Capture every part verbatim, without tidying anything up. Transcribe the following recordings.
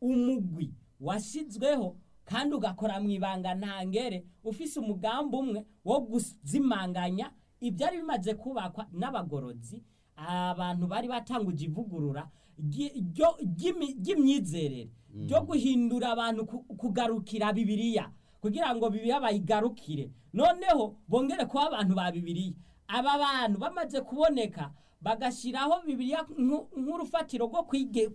umugwi washizweho kandi ugakora mu ibanga ntangere ufise umugambi umwe wo kuzimanganya ibyari bimaze kubakwa n'abagorozi abantu bari batanguje ivugurura ry'imyizerere ryo guhindura abantu kugarukira Bibiliya kugira ngo Bibiliya bayigarukire noneho bongere kuba abantu ba Bibiliya. Aba bantu bamaze kuboneka bagashiraho Bibiliya nk'urufatiro rwo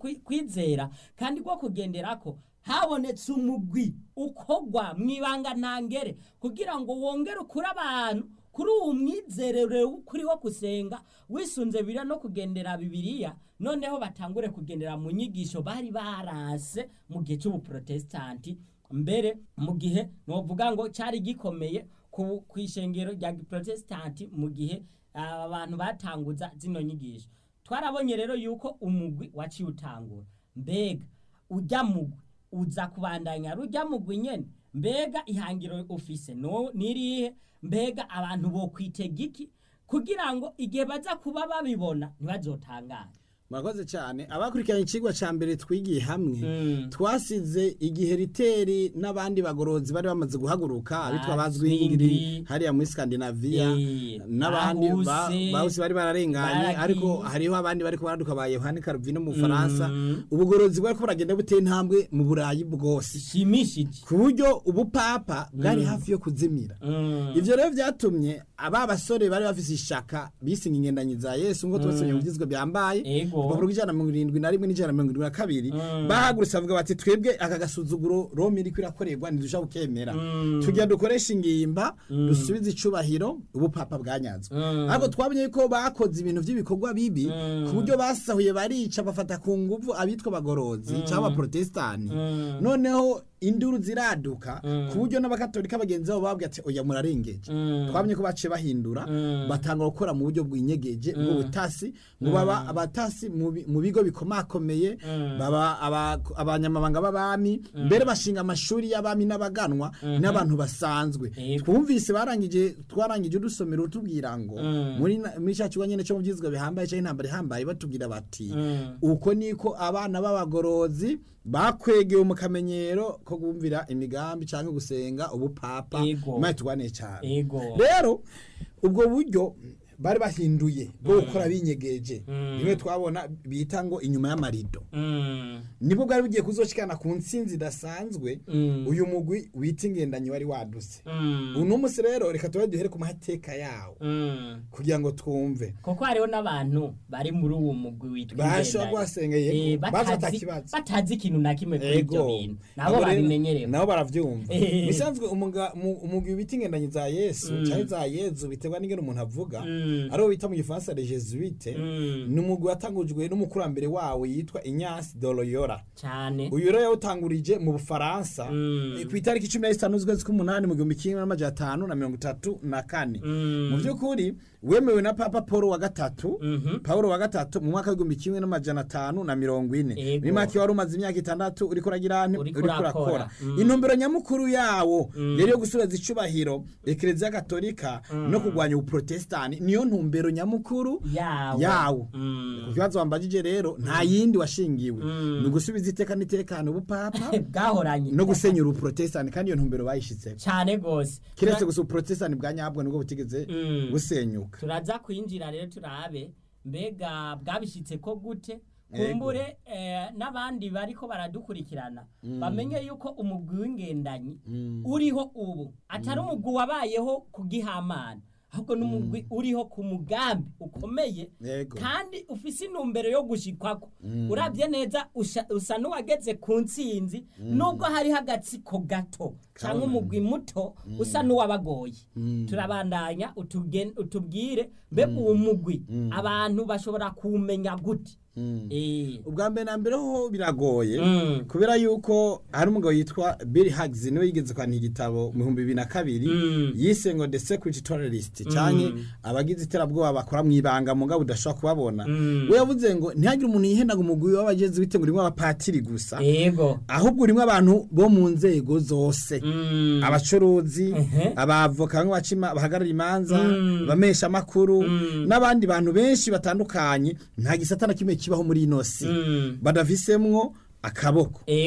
kwizera kandi rwo kugenderako, habonetse umugwi ukogwa mwibanga ntangere kugira ngo wongere ukura abantu kuri uwo mwizerere kuri wo kusenga wisunze Bibiliya no kugendera Bibiliya, noneho batangure kugendera mu nyigisho bari barase mu gihe cy'ubuprotestanti. Mbere mu gihe novuga ngo cyari gikomeye ku kwishengero rya Protestanti mu gihe abantu batanguza zino nyigisho. Twarabonye rero yuko umugwi waciye utangura. Mbega ujya mugwi uza kubandanya rujya mugwi nyene, mbega ihangiro office no nirihe, mbega abantu bo kwitega iki kugira ngo igihe baza kuba babibona ntibazotangara. Murakoze cyane. Abakurikiranye ikigwa ca mbere twigiye hamwe mm. twasize igihe Riteri n'abandi bagorozi bari bamaze guhaguruka abitwa bazwingiri hariya muri Scandinavia e, n'abandi bawusi bari bararenganye, ariko hariho abandi bari baraduka ba Yohani Calvino mu Faransa. mm. Ubugorozi bwari ko buragenda buteye intambwe mu Burayi bwose shimishije ku buryo ubupapa bwari mm. hafi yo kuzimira. mm. Ivyo rero vyatumye aba basore bari bafise ishaka bisinga ingendanyi za Yesu ngo twese mm. byizwe byambaye Ego. Kuva ijana na mirongo irindwi na rimwe n'ijana na mirongo irindwi na kabiri mm. bahagurutse bavuga bati twebwe aka gasuzuguro Roma iri kwirakorerwa ntidusha gukemera. mm. Tujya dukoresha ingimba mm. dusubize icubahiro ubupapa bwanyazwe. mm. Ariko twabonye ko bakoze ibintu by'ibikorwa bibi mm. ku buryo basahuye barica bafata ku nguvu abitwa bagorozi mm. cyangwa protestani. mm. Noneho induru ziraduka mm. ku buryo n'abakatolika bagenzi babo babwiye ati oya murarengeje. mm. Twabonye ko bace bahindura mm. batanga gukora mu buryo bw'inyegeje mm. bw'ubutasi ngo baba mm. abatasi mu bigo bikomakomeye mm. baba abanyamabanga b'abami mm. mbere bashinga amashuri y'abami n'abaganwa mm-hmm. n'abantu basanzwe. Ego. Twumvise barangije twarangije udusomero tubwira ngo mm. muri muri cyacu nyene cyo mu byizwe bihambaye cyane intambara ihambaye batubwira bati mm. uko niko abana b'abagorozi bakwegeye mu kamenyero ko gumvira imigambi cyangwa gusenga ubupapa maye twane cyane. Rero ubwo buryo bari bahinduye bwo gukora binyegeje nimwe mm. twabona bita ngo inyuma y'amarido. mm. Nibwo bwari bugiye kuzoshikana ku nsinzi dasanzwe mm. uyu mugwi wita ingendanyi wari waduse. mm. Uno musi rero reka tuba duhere ku mateka yawo mm. kugira ngo twumve koko hariho n'abantu bari muri uwo mugwi witwa ingendanyi basho gwasengeye e, batakibaza batazi ikintu na kimwe kuri ibyo bintu nabo babimenyereye nabo baravyumva. Bisanzwe umugwi wita ingendanyi za Yesu mm. cyane za Yezu biterwa n'ingene umuntu avuga. mm. Aro bita mu Gifaransa les Jésuites mm. numugwi watangujwe n'umukurambere wawe yitwa Ignace de Loyola cyane. Uyu rero yawutangurije mu Bufaransa mm. ku itariki cumi na zitanu z'ukwezi k'umunani mu gihumbi kimwe n'amajana atanu na mirongo itatu na kane. mm. Mu by'ukuri wemewe na Papa Paul wa gatatu. mm -hmm. Paul wa gatatu mu mwaka w'igihumbi kimwe n'amajana atanu na mirongo ine. Ni make wari umaze imyaka itandatu uri kuragirana uri kurakora. mm. Intumbero nyamukuru yawo mm. rero yo gusubiza icubahiro Eklezia Katolika mm. no kugwanya ubuprotestani niyo ntumbero nyamukuru yawo, yawo. mm. Kukibazo wambajije rero nta yindi washingiwe mm. no gusubiza iteka n'itekano ubupapa bwahoranye no gusenyura ubuprotestani kandi iyo ntumbero bayishitse cyane gose kiretse gusa ubuprotestani bwanyabwo nubwo butigeze mm. gusenyuka. Turaza kwinjira rero turabe mbega bwabishitse ko gute kumbure eh, n'abandi bariko baradukurikirana mm. bamenye yuko umugwi w'ingendanyi mm. uriho ubu atari mm. umugwi wabayeho kugihamana ahubwo n'umugwi mm. uriho ku mugambi ukomeye Yego. Kandi ufise intumbero yo gushikwako mm. uravye neza usa n'uwageze ku ntsinzi mm. nubwo hari hagatsiko gato cyangwa umugwi muto mm. usa n'uwabagoye. mm. Turabandanya utubwire mbe mm. uwo mugwi mm. abantu bashobora kumenya gute. Mm. E. Ubwa mbere na mbere ho biragoye mm. kubera yuko hari umugabo yitwa Bill Hughes niwe yigeze kwandika igitabo mu bihumbi bibiri na kabiri mm. yise ngo The Secret Terrorist mm. canke abagize iterabwoba bakora mu ibanga mu ngabo udashobora kubabona. mm. We yavuze ngo ntihagire umuntu yihenaga umugwi w'abagezi bite ngo urimo abapatiri gusa. Yego. Ahubwo urimo abantu bo mu nzego zose mm. abacuruzi uh -huh. abavoka b'abacima bahagarara imanza mm. bamesha makuru mm. n'abandi bantu benshi batandukanye nta gisatana kimwe kibaho muri ino si mm. badavisemwo akaboko.